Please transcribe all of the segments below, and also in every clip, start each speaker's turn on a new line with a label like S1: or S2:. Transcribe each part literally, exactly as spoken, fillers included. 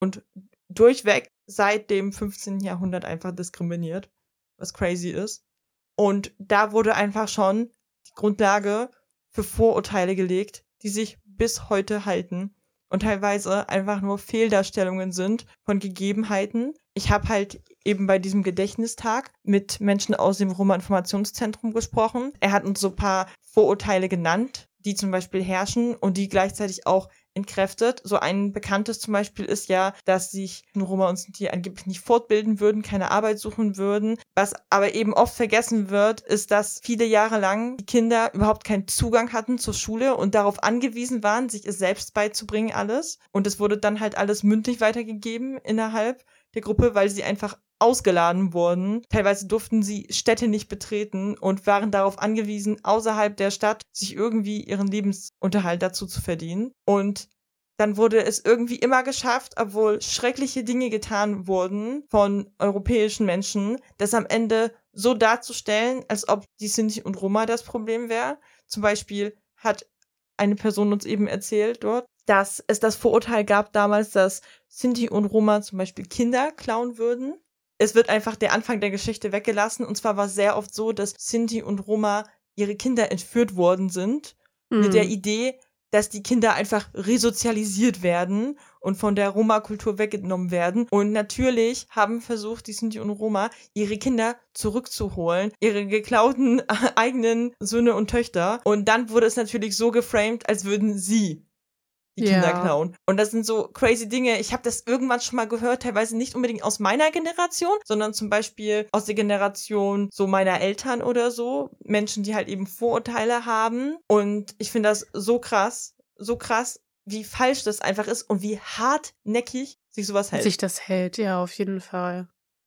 S1: und durchweg seit dem fünfzehnten. Jahrhundert einfach diskriminiert, was crazy ist. Und da wurde einfach schon die Grundlage für Vorurteile gelegt, die sich bis heute halten und teilweise einfach nur Fehldarstellungen sind von Gegebenheiten. Ich habe halt eben bei diesem Gedächtnistag mit Menschen aus dem Roma-Informationszentrum gesprochen. Er hat uns so ein paar Vorurteile genannt, die zum Beispiel herrschen und die gleichzeitig auch entkräftet. So ein bekanntes zum Beispiel ist ja, dass sich Roma und Sinti angeblich nicht fortbilden würden, keine Arbeit suchen würden. Was aber eben oft vergessen wird, ist, dass viele Jahre lang die Kinder überhaupt keinen Zugang hatten zur Schule und darauf angewiesen waren, sich es selbst beizubringen alles. Und es wurde dann halt alles mündlich weitergegeben innerhalb der Gruppe, weil sie einfach ausgeladen wurden. Teilweise durften sie Städte nicht betreten und waren darauf angewiesen, außerhalb der Stadt sich irgendwie ihren Lebensunterhalt dazu zu verdienen. Und dann wurde es irgendwie immer geschafft, obwohl schreckliche Dinge getan wurden von europäischen Menschen, das am Ende so darzustellen, als ob die Sinti und Roma das Problem wäre. Zum Beispiel hat eine Person uns eben erzählt dort, dass es das Vorurteil gab damals, dass Sinti und Roma zum Beispiel Kinder klauen würden. Es wird einfach der Anfang der Geschichte weggelassen. Und zwar war es sehr oft so, dass Sinti und Roma ihre Kinder entführt worden sind. Mhm. Mit der Idee, dass die Kinder einfach resozialisiert werden und von der Roma-Kultur weggenommen werden. Und natürlich haben versucht, die Sinti und Roma, ihre Kinder zurückzuholen, ihre geklauten eigenen Söhne und Töchter. Und dann wurde es natürlich so geframed, als würden sie die Kinder ja. klauen. Und das sind so crazy Dinge. Ich habe das irgendwann schon mal gehört, teilweise nicht unbedingt aus meiner Generation, sondern zum Beispiel aus der Generation so meiner Eltern oder so. Menschen, die halt eben Vorurteile haben. Und ich finde das so krass, so krass, wie falsch das einfach ist und wie hartnäckig sich sowas hält.
S2: Sich das hält, ja, auf jeden Fall.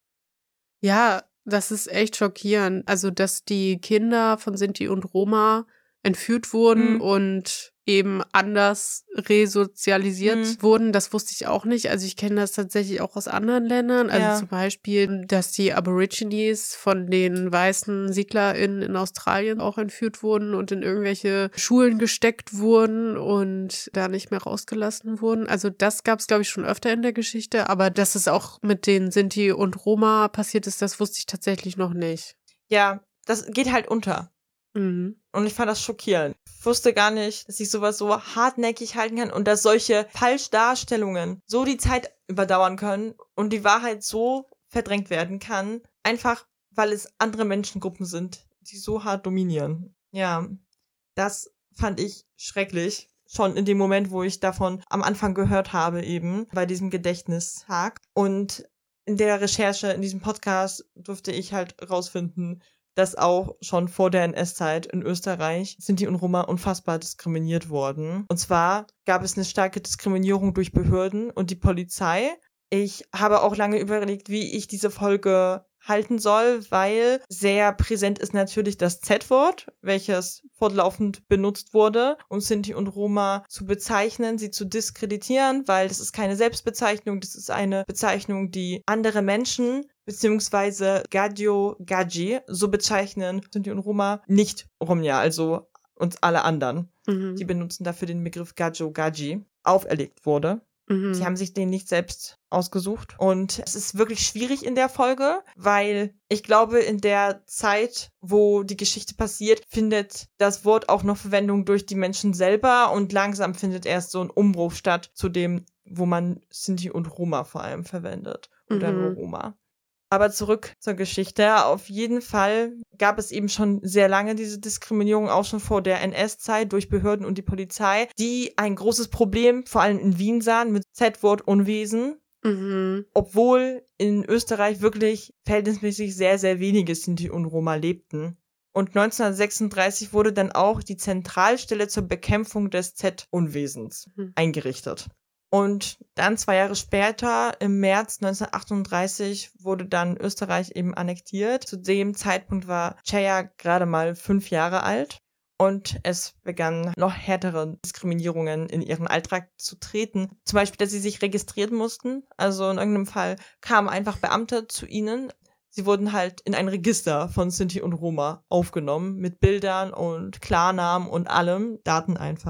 S2: Ja, das ist echt schockierend. Also, dass die Kinder von Sinti und Roma entführt wurden mhm. und eben anders resozialisiert mhm. wurden, das wusste ich auch nicht. Also ich kenne das tatsächlich auch aus anderen Ländern. Also ja. zum Beispiel, dass die Aborigines von den weißen SiedlerInnen in Australien auch entführt wurden und in irgendwelche Schulen gesteckt wurden und da nicht mehr rausgelassen wurden. Also das gab es, glaube ich, schon öfter in der Geschichte. Aber dass es auch mit den Sinti und Roma passiert ist, das wusste ich tatsächlich noch nicht.
S1: Ja, das geht halt unter.
S2: Mhm.
S1: Und ich fand das schockierend. Ich wusste gar nicht, dass ich sowas so hartnäckig halten kann und dass solche Falschdarstellungen so die Zeit überdauern können und die Wahrheit so verdrängt werden kann, einfach weil es andere Menschengruppen sind, die so hart dominieren. Ja, das fand ich schrecklich. Schon in dem Moment, wo ich davon am Anfang gehört habe, eben bei diesem Gedächtnistag. Und in der Recherche, in diesem Podcast durfte ich halt rausfinden, dass auch schon vor der N S-Zeit in Österreich Sinti und Roma unfassbar diskriminiert wurden. Und zwar gab es eine starke Diskriminierung durch Behörden und die Polizei. Ich habe auch lange überlegt, wie ich diese Folge halten soll, weil sehr präsent ist natürlich das Z-Wort, welches fortlaufend benutzt wurde, um Sinti und Roma zu bezeichnen, sie zu diskreditieren, weil das ist keine Selbstbezeichnung, das ist eine Bezeichnung, die andere Menschen beziehungsweise Gadio, Gaji so bezeichnen Sinti und Roma, nicht Romja, also uns alle anderen. Mhm. Die benutzen dafür den Begriff Gajo, Gaji, auferlegt wurde. Mhm. Sie haben sich den nicht selbst ausgesucht. Und es ist wirklich schwierig in der Folge, weil ich glaube, in der Zeit, wo die Geschichte passiert, findet das Wort auch noch Verwendung durch die Menschen selber und langsam findet erst so ein Umbruch statt zu dem, wo man Sinti und Roma vor allem verwendet. Oder mhm. nur Roma. Aber zurück zur Geschichte. Auf jeden Fall gab es eben schon sehr lange diese Diskriminierung, auch schon vor der N S-Zeit durch Behörden und die Polizei, die ein großes Problem, vor allem in Wien sahen, mit Z-Wort Unwesen. Mhm. Obwohl in Österreich wirklich verhältnismäßig sehr, sehr wenige Sinti und Roma lebten. Und neunzehnhundertsechsunddreißig wurde dann auch die Zentralstelle zur Bekämpfung des Z-Unwesens mhm. eingerichtet. Und dann zwei Jahre später, im März neunzehnhundertachtunddreißig, wurde dann Österreich eben annektiert. Zu dem Zeitpunkt war Ceja gerade mal fünf Jahre alt. Und es begannen noch härtere Diskriminierungen in ihren Alltag zu treten. Zum Beispiel, dass sie sich registrieren mussten. Also in irgendeinem Fall kamen einfach Beamte zu ihnen. Sie wurden halt in ein Register von Sinti und Roma aufgenommen mit Bildern und Klarnamen und allem, Daten einfach.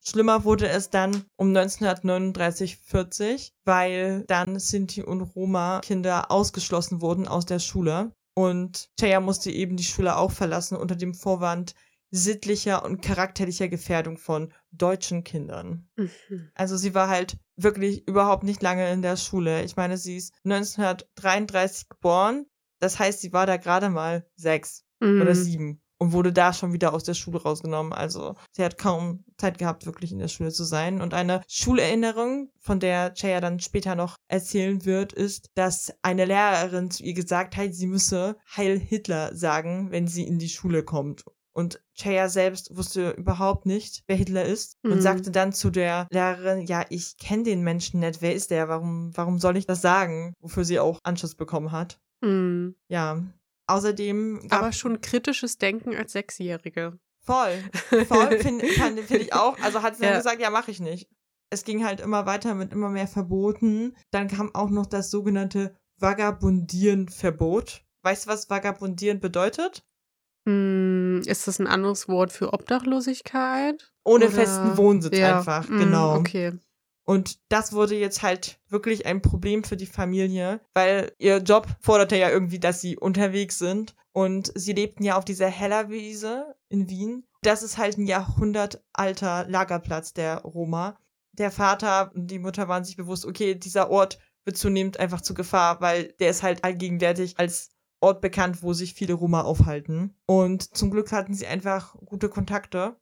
S1: Schlimmer wurde es dann um neunzehnhundertneununddreißig vierzig, weil dann Sinti und Roma-Kinder ausgeschlossen wurden aus der Schule. Und Cheya musste eben die Schule auch verlassen unter dem Vorwand sittlicher und charakterlicher Gefährdung von deutschen Kindern.
S2: Mhm.
S1: Also sie war halt wirklich überhaupt nicht lange in der Schule. Ich meine, sie ist neunzehnhundertdreiunddreißig geboren. Das heißt, sie war da gerade mal sechs
S2: Mhm.
S1: oder sieben und wurde da schon wieder aus der Schule rausgenommen. Also sie hat kaum Zeit gehabt, wirklich in der Schule zu sein. Und eine Schulerinnerung, von der Cheya dann später noch erzählen wird, ist, dass eine Lehrerin zu ihr gesagt hat, sie müsse Heil Hitler sagen, wenn sie in die Schule kommt. Und Cheya selbst wusste überhaupt nicht, wer Hitler ist und
S2: Mhm.
S1: sagte dann zu der Lehrerin, ja, ich kenne den Menschen nicht, wer ist der, warum, warum soll ich das sagen? Wofür sie auch Anschluss bekommen hat.
S2: Mhm.
S1: Ja, außerdem gab
S2: Aber schon kritisches Denken als Sechsjährige.
S1: voll, voll finde find, find ich auch. Also hat sie dann
S2: Ja.
S1: gesagt, ja, mache ich nicht. Es ging halt immer weiter mit immer mehr Verboten. Dann kam auch noch das sogenannte Vagabundieren-Verbot. Weißt du, was Vagabundieren bedeutet?
S2: Hm, ist das ein anderes Wort für Obdachlosigkeit?
S1: Ohne
S2: Oder-
S1: festen Wohnsitz
S2: ja.
S1: einfach,
S2: hm,
S1: genau.
S2: Okay.
S1: Und das wurde jetzt halt wirklich ein Problem für die Familie, weil ihr Job forderte ja irgendwie, dass sie unterwegs sind. Und sie lebten ja auf dieser Hellerwiese in Wien. Das ist halt ein jahrhundertalter Lagerplatz der Roma. Der Vater und die Mutter waren sich bewusst, okay, dieser Ort wird zunehmend einfach zu Gefahr, weil der ist halt allgegenwärtig als Ort bekannt, wo sich viele Roma aufhalten. Und zum Glück hatten sie einfach gute Kontakte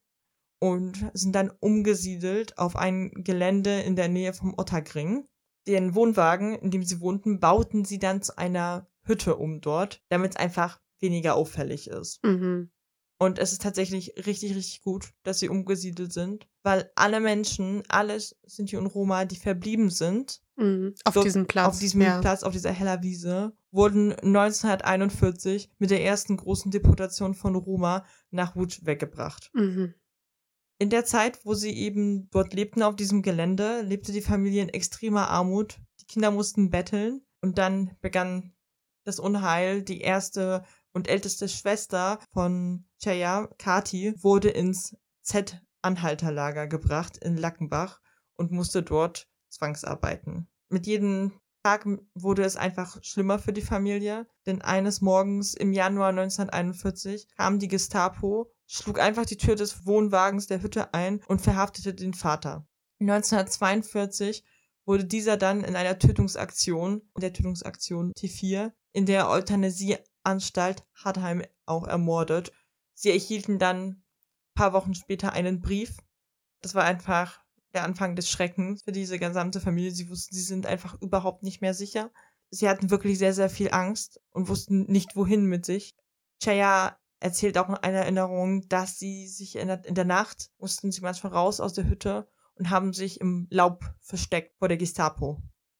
S1: und sind dann umgesiedelt auf ein Gelände in der Nähe vom Otterkring. Den Wohnwagen, in dem sie wohnten, bauten sie dann zu einer Hütte um dort, damit es einfach weniger auffällig ist.
S2: Mhm.
S1: Und es ist tatsächlich richtig, richtig gut, dass sie umgesiedelt sind, weil alle Menschen, alle Sinti und Roma, die verblieben sind,
S2: Mhm. Auf
S1: so
S2: diesem Platz.
S1: auf diesem
S2: ja.
S1: Platz, auf dieser heller Wiese, wurden neunzehnhunderteinundvierzig mit der ersten großen Deportation von Roma nach Łódź weggebracht.
S2: Mhm.
S1: In der Zeit, wo sie eben dort lebten auf diesem Gelände, lebte die Familie in extremer Armut. Die Kinder mussten betteln und dann begann das Unheil. Die erste und älteste Schwester von Cheya, Kati, wurde ins Z-Anhalterlager gebracht in Lackenbach und musste dort zwangsarbeiten. Mit jedem Tag wurde es einfach schlimmer für die Familie, denn eines Morgens im Januar neunzehnhunderteinundvierzig kam die Gestapo, schlug einfach die Tür des Wohnwagens der Hütte ein und verhaftete den Vater. neunzehnhundertzweiundvierzig wurde dieser dann in einer Tötungsaktion, der Tötungsaktion T vier, in der Euthanasieanstalt Hartheim auch ermordet. Sie erhielten dann ein paar Wochen später einen Brief. Das war einfach der Anfang des Schreckens für diese gesamte Familie. Sie wussten, sie sind einfach überhaupt nicht mehr sicher. Sie hatten wirklich sehr, sehr viel Angst und wussten nicht, wohin mit sich. Cheya erzählt auch in einer Erinnerung, dass sie sich in der, in der Nacht, mussten sie manchmal raus aus der Hütte und haben sich im Laub versteckt vor der Gestapo.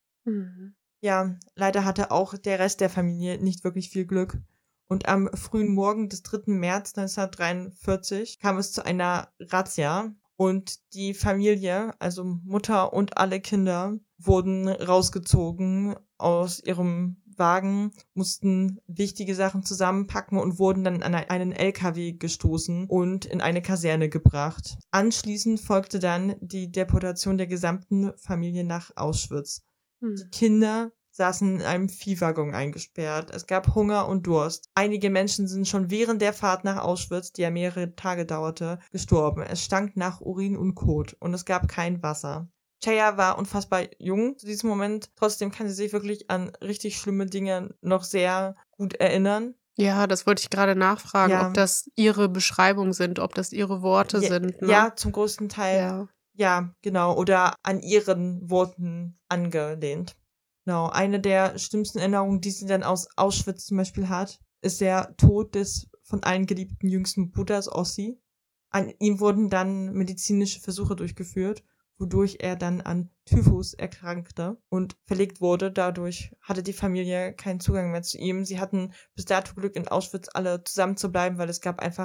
S2: Mhm.
S1: Ja, leider hatte auch der Rest der Familie nicht wirklich viel Glück. Und am frühen Morgen des dritten März neunzehnhundertdreiundvierzig kam es zu einer Razzia und die Familie, also Mutter und alle Kinder, wurden rausgezogen aus ihrem Wagen, mussten wichtige Sachen zusammenpacken und wurden dann an einen L K W gestoßen und in eine Kaserne gebracht. Anschließend folgte dann die Deportation der gesamten Familie nach Auschwitz. Die
S2: Mhm.
S1: Kinder saßen in einem Viehwaggon eingesperrt. Es gab Hunger und Durst. Einige Menschen sind schon während der Fahrt nach Auschwitz, die ja mehrere Tage dauerte, gestorben. Es stank nach Urin und Kot und es gab kein Wasser. Cheya war unfassbar jung zu diesem Moment. Trotzdem kann sie sich wirklich an richtig schlimme Dinge noch sehr gut erinnern.
S2: Ja, das wollte ich gerade nachfragen,
S1: Ja.
S2: ob das ihre Beschreibungen sind, ob das ihre Worte
S1: ja,
S2: sind. Ne?
S1: ja, zum größten Teil.
S2: Ja.
S1: Ja, genau. Oder an ihren Worten angelehnt. Genau. Eine der schlimmsten Erinnerungen, die sie dann aus Auschwitz zum Beispiel hat, ist der Tod des von allen geliebten jüngsten Bruders Ossi. An ihm wurden dann medizinische Versuche durchgeführt, wodurch er dann an Typhus erkrankte und verlegt wurde. Dadurch hatte die Familie keinen Zugang mehr zu ihm. Sie hatten bis dato Glück, in Auschwitz alle zusammen zu bleiben, weil es gab einfach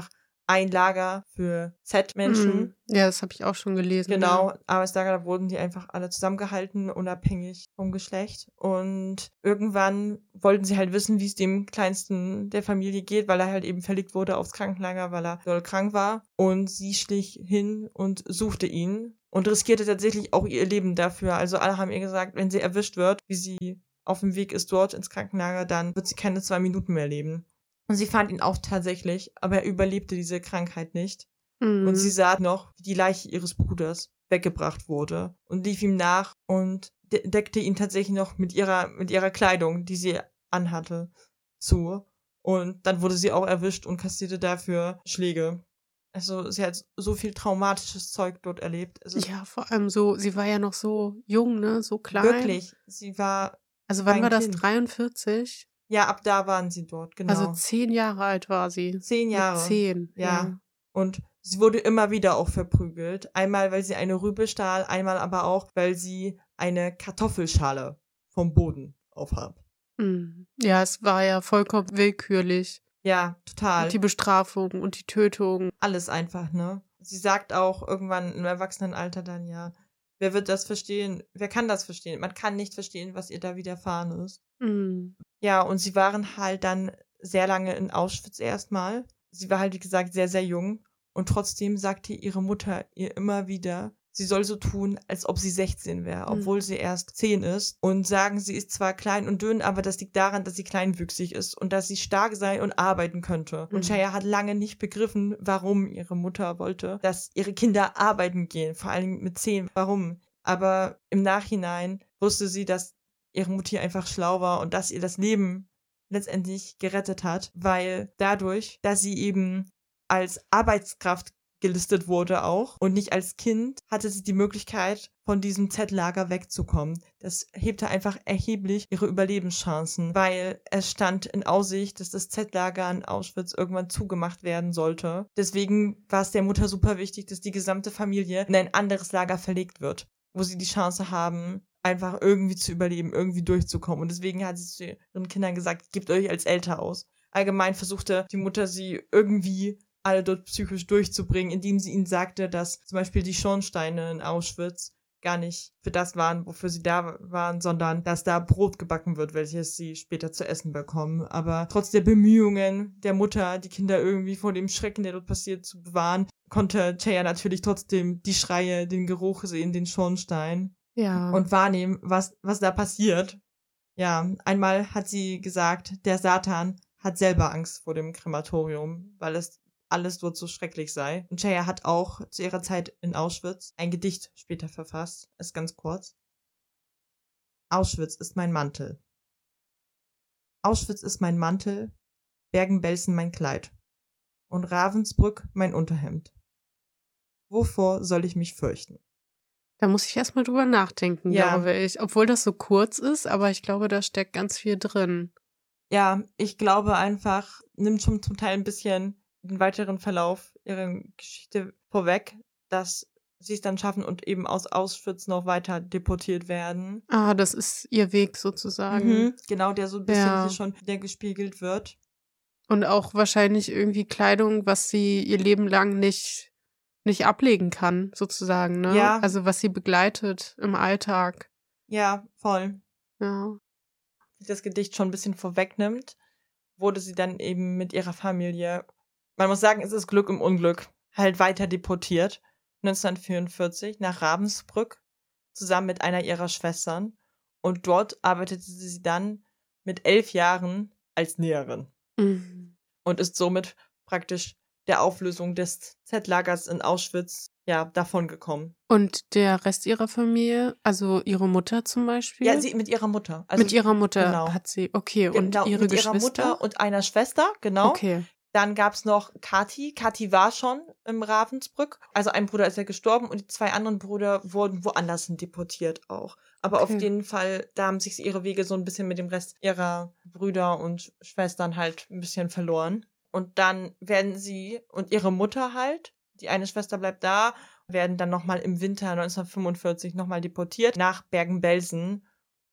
S1: ein Lager für Z-Menschen.
S2: Mhm. Ja, das habe ich auch schon gelesen.
S1: Genau,
S2: Ja.
S1: Arbeitslager, da wurden die einfach alle zusammengehalten, unabhängig vom Geschlecht. Und irgendwann wollten sie halt wissen, wie es dem Kleinsten der Familie geht, weil er halt eben verlegt wurde aufs Krankenlager, weil er doll krank war. Und sie schlich hin und suchte ihn und riskierte tatsächlich auch ihr Leben dafür. Also alle haben ihr gesagt, wenn sie erwischt wird, wie sie auf dem Weg ist dort ins Krankenlager, dann wird sie keine zwei Minuten mehr leben. Und sie fand ihn auch tatsächlich, aber er überlebte diese Krankheit nicht.
S2: Mhm.
S1: Und sie sah noch, wie die Leiche ihres Bruders weggebracht wurde und lief ihm nach und de- deckte ihn tatsächlich noch mit ihrer, mit ihrer Kleidung, die sie anhatte, zu. Und dann wurde sie auch erwischt und kassierte dafür Schläge. Also sie hat so viel traumatisches Zeug dort erlebt. Es ist
S2: Ja, vor allem so, sie war ja noch so jung, ne? So klein.
S1: wirklich, sie war,
S2: Also
S1: sie war
S2: wann
S1: ein
S2: war das?
S1: Kind.
S2: dreiundvierzig?
S1: Ja, ab da waren sie dort, genau.
S2: Also zehn Jahre alt war sie.
S1: Zehn
S2: Mit
S1: Jahre.
S2: zehn,
S1: Ja.
S2: ja.
S1: Und sie wurde immer wieder auch verprügelt. Einmal, weil sie eine Rübe stahl, einmal aber auch, weil sie eine Kartoffelschale vom Boden aufhab.
S2: Mhm. Ja, es war ja vollkommen willkürlich.
S1: Ja, total.
S2: Und die Bestrafung und die Tötung.
S1: Alles einfach, ne? Sie sagt auch irgendwann im Erwachsenenalter dann, ja, wer wird das verstehen? Wer kann das verstehen? Man kann nicht verstehen, was ihr da widerfahren ist.
S2: Mhm.
S1: Ja, und sie waren halt dann sehr lange in Auschwitz erstmal. Sie war halt, wie gesagt, sehr, sehr jung. Und trotzdem sagte ihre Mutter ihr immer wieder, sie soll so tun, als ob sie sechzehn wäre, obwohl
S2: Mhm.
S1: sie erst zehn ist. Und sagen, sie ist zwar klein und dünn, aber das liegt daran, dass sie kleinwüchsig ist und dass sie stark sei und arbeiten könnte. Und
S2: Mhm.
S1: Chaya hat lange nicht begriffen, warum ihre Mutter wollte, dass ihre Kinder arbeiten gehen, vor allem mit zehn. Warum? Aber im Nachhinein wusste sie, dass ihre Mutter einfach schlau war und dass ihr das Leben letztendlich gerettet hat, weil dadurch, dass sie eben als Arbeitskraft gelistet wurde auch und nicht als Kind, hatte sie die Möglichkeit, von diesem Z-Lager wegzukommen. Das hebte einfach erheblich ihre Überlebenschancen, weil es stand in Aussicht, dass das Z-Lager in Auschwitz irgendwann zugemacht werden sollte. Deswegen war es der Mutter super wichtig, dass die gesamte Familie in ein anderes Lager verlegt wird, wo sie die Chance haben, einfach irgendwie zu überleben, irgendwie durchzukommen. Und deswegen hat sie zu ihren Kindern gesagt, gebt euch als älter aus. Allgemein versuchte die Mutter sie irgendwie alle dort psychisch durchzubringen, indem sie ihnen sagte, dass zum Beispiel die Schornsteine in Auschwitz gar nicht für das waren, wofür sie da waren, sondern dass da Brot gebacken wird, welches sie später zu essen bekommen. Aber trotz der Bemühungen der Mutter, die Kinder irgendwie vor dem Schrecken, der dort passiert, zu bewahren, konnte Chaya natürlich trotzdem die Schreie, den Geruch sehen, den Schornstein
S2: Ja.
S1: und wahrnehmen, was, was da passiert. Ja, einmal hat sie gesagt, der Satan hat selber Angst vor dem Krematorium, weil es alles dort so schrecklich sei. Und Chaya hat auch zu ihrer Zeit in Auschwitz ein Gedicht später verfasst. Ist ganz kurz. Auschwitz ist mein Mantel. Auschwitz ist mein Mantel, Bergen-Belsen mein Kleid und Ravensbrück mein Unterhemd. Wovor soll ich mich fürchten?
S2: Da muss ich erstmal drüber nachdenken,
S1: Ja.
S2: glaube ich. Obwohl das so kurz ist, aber ich glaube, da steckt ganz viel drin.
S1: Ja, ich glaube einfach, nimmt schon zum Teil ein bisschen den weiteren Verlauf ihrer Geschichte vorweg, dass sie es dann schaffen und eben aus Auschwitz noch weiter deportiert werden.
S2: Ah, das ist ihr Weg sozusagen.
S1: Mhm, genau, der so ein bisschen
S2: Ja.
S1: hier schon wieder gespiegelt wird.
S2: Und auch wahrscheinlich irgendwie Kleidung, was sie ihr Leben lang nicht, nicht ablegen kann, sozusagen, ne?
S1: Ja.
S2: Also was sie begleitet im Alltag.
S1: Ja, voll.
S2: Ja.
S1: Wie das Gedicht schon ein bisschen vorwegnimmt, wurde sie dann eben mit ihrer Familie, man muss sagen, es ist Glück im Unglück, halt weiter deportiert. neunzehnhundertvierundvierzig nach Ravensbrück, zusammen mit einer ihrer Schwestern. Und dort arbeitete sie dann mit elf Jahren als Näherin.
S2: Mhm.
S1: Und ist somit praktisch der Auflösung des Z-Lagers in Auschwitz, ja, davongekommen.
S2: Und der Rest ihrer Familie, also ihre Mutter zum Beispiel?
S1: Ja, sie mit ihrer Mutter. Also,
S2: mit ihrer Mutter
S1: genau.
S2: hat sie, okay. Und
S1: genau,
S2: ihre
S1: mit ihrer
S2: Geschwister?
S1: Mutter und einer Schwester, genau.
S2: Okay.
S1: Dann gab's noch Kathi. Kathi war schon im Ravensbrück. Also ein Bruder ist ja gestorben und die zwei anderen Brüder wurden woanders hin deportiert auch. Aber
S2: Okay.
S1: auf jeden Fall, da haben sich ihre Wege so ein bisschen mit dem Rest ihrer Brüder und Schwestern halt ein bisschen verloren. Und dann werden sie und ihre Mutter halt, die eine Schwester bleibt da, werden dann nochmal im Winter neunzehnhundertfünfundvierzig nochmal deportiert nach Bergen-Belsen.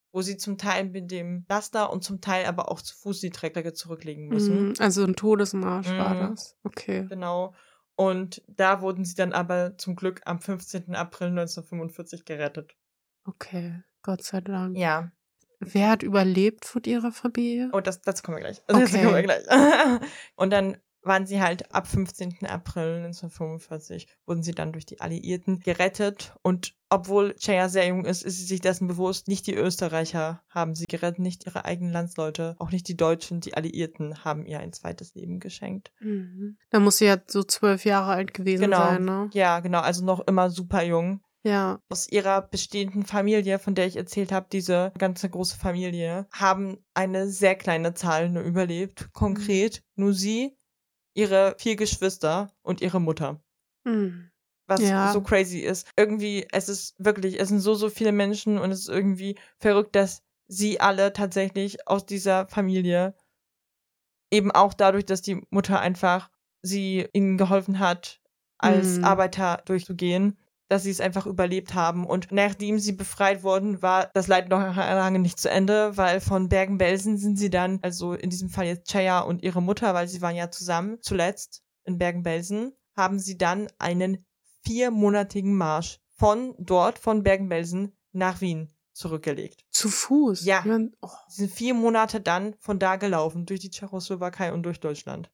S1: wo sie zum Teil mit dem Laster und zum Teil aber auch zu Fuß die Trecker zurücklegen müssen.
S2: Mhm, also ein Todesmarsch war
S1: Mhm.
S2: das. Okay.
S1: Genau. Und da wurden sie dann aber zum Glück am fünfzehnten April neunzehnhundertfünfundvierzig gerettet.
S2: Okay, Gott sei Dank.
S1: Ja.
S2: Wer hat überlebt von ihrer Familie?
S1: Oh, das, das kommen wir gleich. Das
S2: Okay.
S1: kommen wir gleich. Und dann waren sie halt ab fünfzehnten April neunzehnhundertfünfundvierzig wurden sie dann durch die Alliierten gerettet. Und obwohl Chaya sehr jung ist, ist sie sich dessen bewusst, nicht die Österreicher haben sie gerettet, nicht ihre eigenen Landsleute, auch nicht die Deutschen, die Alliierten haben ihr ein zweites Leben geschenkt.
S2: Mhm. Da muss sie ja so zwölf Jahre alt gewesen
S1: Genau.
S2: sein, ne?
S1: Ja, genau, also noch immer super jung.
S2: Ja.
S1: Aus ihrer bestehenden Familie, von der ich erzählt habe, diese ganze große Familie, haben eine sehr kleine Zahl nur überlebt. Konkret nur sie, ihre vier Geschwister und ihre Mutter.
S2: Mhm.
S1: Was
S2: Ja.
S1: so crazy ist. Irgendwie, es ist wirklich, es sind so, so viele Menschen und es ist irgendwie verrückt, dass sie alle tatsächlich aus dieser Familie, eben auch dadurch, dass die Mutter einfach sie ihnen geholfen hat, als
S2: Mhm.
S1: Arbeiter durchzugehen, dass sie es einfach überlebt haben. Und nachdem sie befreit wurden, war das Leid noch lange nicht zu Ende, weil von Bergen-Belsen sind sie dann, also in diesem Fall jetzt Chaya und ihre Mutter, weil sie waren ja zusammen, zuletzt in Bergen-Belsen, haben sie dann einen viermonatigen Marsch von dort, von Bergen-Belsen, nach Wien zurückgelegt.
S2: Zu Fuß?
S1: Ja.
S2: Ich mein, oh,
S1: Sie sind vier Monate dann von da gelaufen, durch die Tschechoslowakei und durch Deutschland.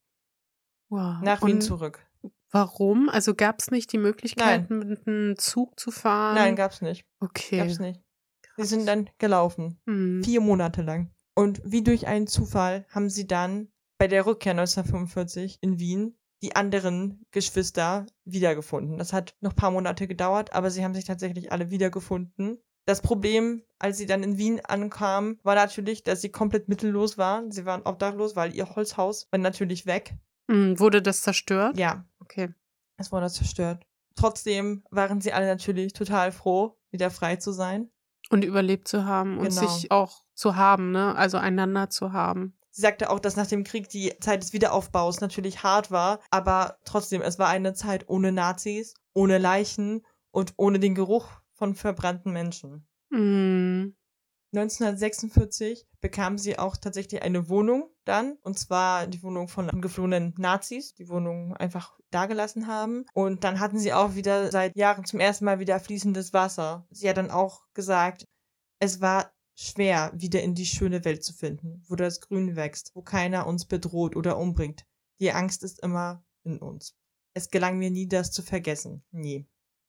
S2: wow.
S1: Nach Wien
S2: Und
S1: zurück.
S2: warum? Also gab es nicht die Möglichkeit,
S1: Nein.
S2: mit einem Zug zu fahren?
S1: Nein, gab's nicht.
S2: Okay.
S1: Gab's nicht. Sie
S2: Krass.
S1: sind dann gelaufen.
S2: Mhm.
S1: Vier Monate lang. Und wie durch einen Zufall haben sie dann bei der Rückkehr neunzehnhundertfünfundvierzig in Wien die anderen Geschwister wiedergefunden. Das hat noch ein paar Monate gedauert, aber sie haben sich tatsächlich alle wiedergefunden. Das Problem, als sie dann in Wien ankamen, war natürlich, dass sie komplett mittellos waren. Sie waren obdachlos, weil ihr Holzhaus war natürlich weg.
S2: Mhm. Wurde das zerstört?
S1: Ja,
S2: Okay.
S1: es wurde zerstört. Trotzdem waren sie alle natürlich total froh, wieder frei zu sein.
S2: Und überlebt zu haben und
S1: Genau.
S2: sich auch zu haben, ne? Also einander zu haben.
S1: Sie sagte auch, dass nach dem Krieg die Zeit des Wiederaufbaus natürlich hart war, aber trotzdem, es war eine Zeit ohne Nazis, ohne Leichen und ohne den Geruch von verbrannten Menschen.
S2: Mhm.
S1: neunzehnhundertsechsundvierzig bekam sie auch tatsächlich eine Wohnung dann, und zwar die Wohnung von geflohenen Nazis, die Wohnung einfach dagelassen haben. Und dann hatten sie auch wieder seit Jahren zum ersten Mal wieder fließendes Wasser. Sie hat dann auch gesagt, es war schwer, wieder in die schöne Welt zu finden, wo das Grün wächst, wo keiner uns bedroht oder umbringt. Die Angst ist immer in uns. Es gelang mir nie, das zu vergessen. Nie.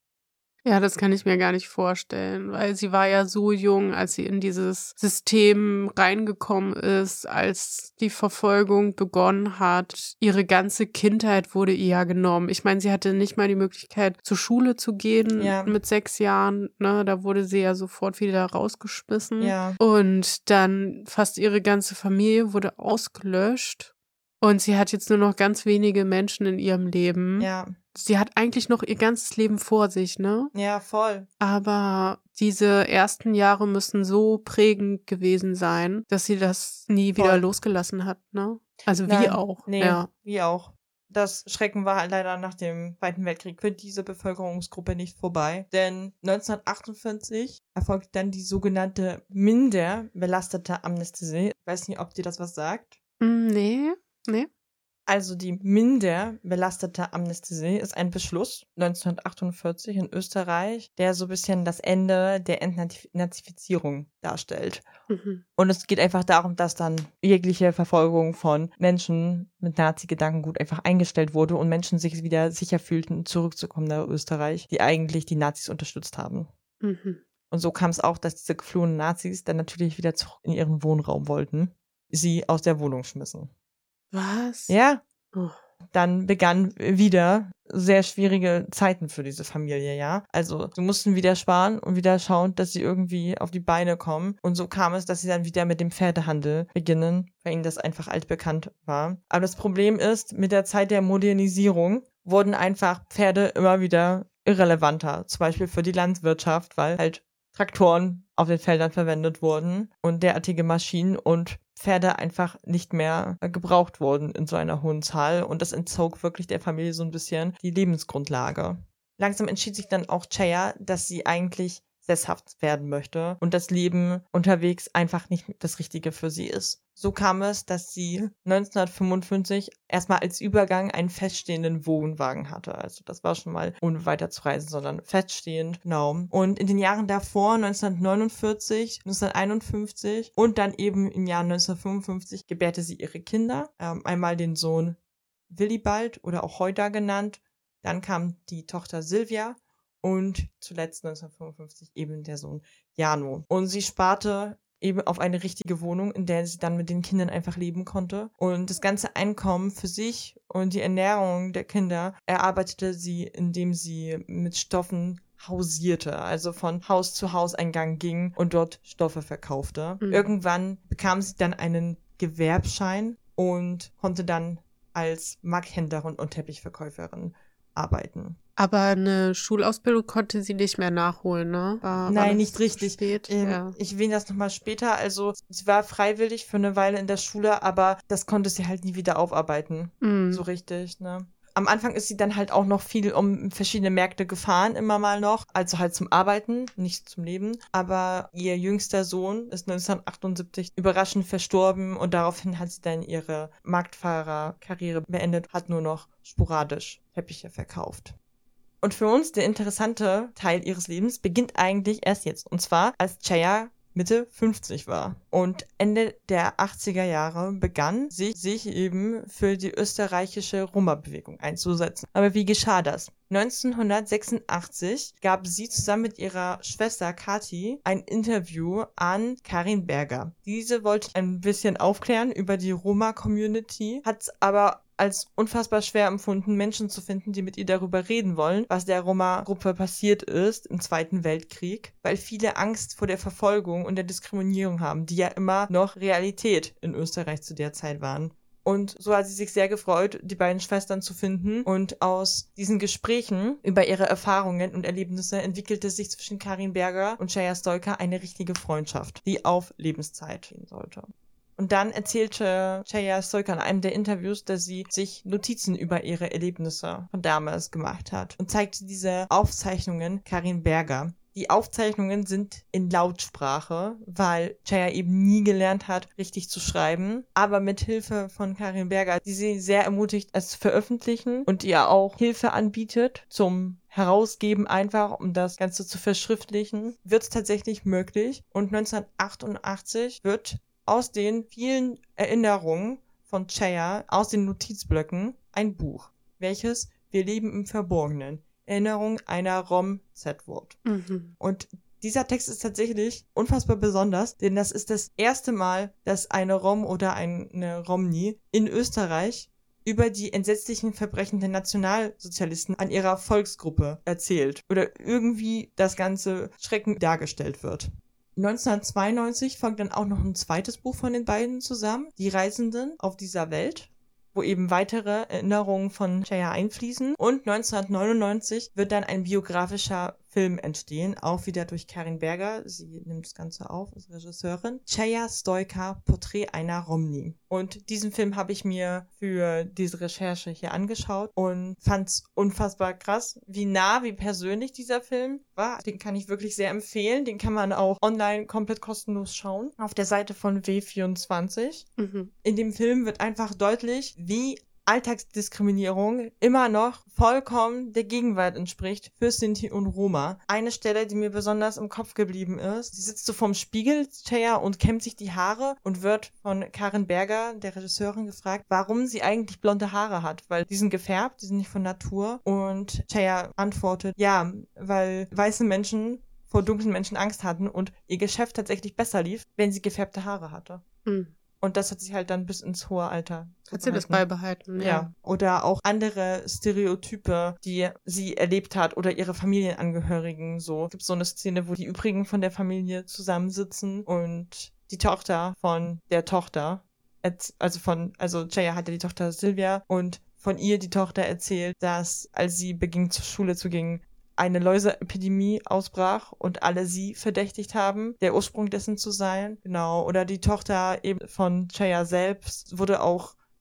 S2: Ja, das kann ich mir gar nicht vorstellen, weil sie war ja so jung, als sie in dieses System reingekommen ist, als die Verfolgung begonnen hat. Ihre ganze Kindheit wurde ihr ja genommen. Ich meine, sie hatte nicht mal die Möglichkeit, zur Schule zu gehen
S1: Ja.
S2: mit sechs Jahren. Ne? Da wurde sie ja sofort wieder rausgeschmissen.
S1: Ja.
S2: Und dann fast ihre ganze Familie wurde ausgelöscht. Und sie hat jetzt nur noch ganz wenige Menschen in ihrem Leben.
S1: Ja.
S2: Sie hat eigentlich noch ihr ganzes Leben vor sich, ne?
S1: Ja, voll.
S2: Aber diese ersten Jahre müssen so prägend gewesen sein, dass sie das nie wieder
S1: Voll.
S2: losgelassen hat, ne? Also wie
S1: Nein,
S2: auch.
S1: Nee,
S2: Ja.
S1: wie auch. Das Schrecken war leider nach dem Zweiten Weltkrieg für diese Bevölkerungsgruppe nicht vorbei. Denn neunzehnhundertachtundvierzig erfolgte dann die sogenannte minder belastete Amnestie. Ich weiß nicht, ob dir das was sagt.
S2: Mm, Nee, nee.
S1: Also die minder belastete Amnestie ist ein Beschluss neunzehnhundertachtundvierzig in Österreich, der so ein bisschen das Ende der Entnazifizierung darstellt.
S2: Mhm.
S1: Und es geht einfach darum, dass dann jegliche Verfolgung von Menschen mit Nazi-Gedankengut einfach eingestellt wurde und Menschen sich wieder sicher fühlten, zurückzukommen nach Österreich, die eigentlich die Nazis unterstützt haben.
S2: Mhm.
S1: Und so kam es auch, dass diese geflohenen Nazis dann natürlich wieder zurück in ihren Wohnraum wollten, sie aus der Wohnung schmissen.
S2: Was?
S1: Ja,
S2: Oh.
S1: dann begannen wieder sehr schwierige Zeiten für diese Familie, ja. Also sie mussten wieder sparen und wieder schauen, dass sie irgendwie auf die Beine kommen. Und so kam es, dass sie dann wieder mit dem Pferdehandel beginnen, weil ihnen das einfach altbekannt war. Aber das Problem ist, mit der Zeit der Modernisierung wurden einfach Pferde immer wieder irrelevanter. Zum Beispiel für die Landwirtschaft, weil halt Traktoren auf den Feldern verwendet wurden und derartige Maschinen und Pferde einfach nicht mehr gebraucht wurden in so einer hohen Zahl. Und das entzog wirklich der Familie so ein bisschen die Lebensgrundlage. Langsam entschied sich dann auch Chaya, dass sie eigentlich sesshaft werden möchte und das Leben unterwegs einfach nicht das Richtige für sie ist. So kam es, dass sie neunzehnhundertfünfundfünfzig erstmal als Übergang einen feststehenden Wohnwagen hatte. Also das war schon mal ohne weiter zu reisen, sondern feststehend, genau. Und in den Jahren davor, neunzehnhundertneunundvierzig, neunzehnhunderteinundfünfzig und dann eben im Jahr neunzehnhundertfünfundfünfzig gebärte sie ihre Kinder. Ähm, einmal den Sohn Willibald oder auch Heuda genannt. Dann kam die Tochter Silvia und zuletzt neunzehnhundertfünfundfünfzig eben der Sohn Jano. Und sie sparte eben auf eine richtige Wohnung, in der sie dann mit den Kindern einfach leben konnte. Und das ganze Einkommen für sich und die Ernährung der Kinder erarbeitete sie, indem sie mit Stoffen hausierte, also von Haus zu Hauseingang ging und dort Stoffe verkaufte. Mhm. Irgendwann bekam sie dann einen Gewerbschein und konnte dann als Markthändlerin und Teppichverkäuferin arbeiten.
S2: Aber eine Schulausbildung konnte sie nicht mehr nachholen, ne? War,
S1: Nein,
S2: war
S1: nicht richtig.
S2: Spät?
S1: Ähm,
S2: ja.
S1: Ich erwähne das nochmal später. Also sie war freiwillig für eine Weile in der Schule, aber das konnte sie halt nie wieder aufarbeiten. Mm. So richtig, ne? Am Anfang ist sie dann halt auch noch viel um verschiedene Märkte gefahren, immer mal noch. Also halt zum Arbeiten, nicht zum Leben. Aber ihr jüngster Sohn ist neunzehnhundertachtundsiebzig überraschend verstorben und daraufhin hat sie dann ihre Marktfahrerkarriere beendet, hat nur noch sporadisch Teppiche verkauft. Und für uns der interessante Teil ihres Lebens beginnt eigentlich erst jetzt. Und zwar, als Chaya Mitte fünfzig war. Und Ende der achtziger Jahre begann sie sich eben für die österreichische Roma-Bewegung einzusetzen. Aber wie geschah das? neunzehnhundertsechsundachtzig gab sie zusammen mit ihrer Schwester Kathi ein Interview an Karin Berger. Diese wollte ein bisschen aufklären über die Roma-Community, hat aber als unfassbar schwer empfunden, Menschen zu finden, die mit ihr darüber reden wollen, was der Roma-Gruppe passiert ist im Zweiten Weltkrieg, weil viele Angst vor der Verfolgung und der Diskriminierung haben, die ja immer noch Realität in Österreich zu der Zeit waren. Und so hat sie sich sehr gefreut, die beiden Schwestern zu finden. Und aus diesen Gesprächen über ihre Erfahrungen und Erlebnisse entwickelte sich zwischen Karin Berger und Chaya Stojka eine richtige Freundschaft, die auf Lebenszeit gehen sollte. Und dann erzählte Chaya Stojka in einem der Interviews, dass sie sich Notizen über ihre Erlebnisse von damals gemacht hat und zeigte diese Aufzeichnungen Karin Berger. Die Aufzeichnungen sind in Lautsprache, weil Chaya eben nie gelernt hat, richtig zu schreiben. Aber mit Hilfe von Karin Berger, die sie sehr ermutigt, es zu veröffentlichen und ihr auch Hilfe anbietet zum Herausgeben einfach, um das Ganze zu verschriftlichen, wird es tatsächlich möglich. Und neunzehnhundertachtundachtzig wird aus den vielen Erinnerungen von Chaya, aus den Notizblöcken, ein Buch, welches Wir leben im Verborgenen. Erinnerung einer Rom-Z-Wort. Mhm. Und dieser Text ist tatsächlich unfassbar besonders, denn das ist das erste Mal, dass eine Rom oder eine Romni in Österreich über die entsetzlichen Verbrechen der Nationalsozialisten an ihrer Volksgruppe erzählt oder irgendwie das ganze Schrecken dargestellt wird. neunzehnhundertzweiundneunzig folgt dann auch noch ein zweites Buch von den beiden zusammen, Die Reisenden auf dieser Welt, wo eben weitere Erinnerungen von Chaya einfließen. Und neunzehnhundertneunundneunzig wird dann ein biografischer Film entstehen, auch wieder durch Karin Berger. Sie nimmt das Ganze auf als Regisseurin. Chaya Stojka, Porträt einer Romni. Und diesen Film habe ich mir für diese Recherche hier angeschaut und fand es unfassbar krass, wie nah, wie persönlich dieser Film war. Den kann ich wirklich sehr empfehlen. Den kann man auch online komplett kostenlos schauen. Auf der Seite von W vierundzwanzig. Mhm. In dem Film wird einfach deutlich, wie Alltagsdiskriminierung immer noch vollkommen der Gegenwart entspricht für Sinti und Roma. Eine Stelle, die mir besonders im Kopf geblieben ist, sie sitzt so vorm Spiegel, Chaya, und kämmt sich die Haare und wird von Karin Berger, der Regisseurin, gefragt, warum sie eigentlich blonde Haare hat, weil die sind gefärbt, die sind nicht von Natur. Und Chaya antwortet, ja, weil weiße Menschen vor dunklen Menschen Angst hatten und ihr Geschäft tatsächlich besser lief, wenn sie gefärbte Haare hatte. Mhm. Und das hat sich halt dann bis ins hohe Alter
S2: Hat sie das beibehalten, ja.
S1: ja. Oder auch andere Stereotype, die sie erlebt hat oder ihre Familienangehörigen so. Es gibt so eine Szene, wo die übrigen von der Familie zusammensitzen und die Tochter von der Tochter, also von, also Chaya hatte die Tochter Silvia und von ihr die Tochter erzählt, dass als sie beging zur Schule zu gehen, eine Läuseepidemie ausbrach und alle sie verdächtigt haben, der Ursprung dessen zu sein. Genau. Oder die Tochter eben von Chaya selbst wurde auch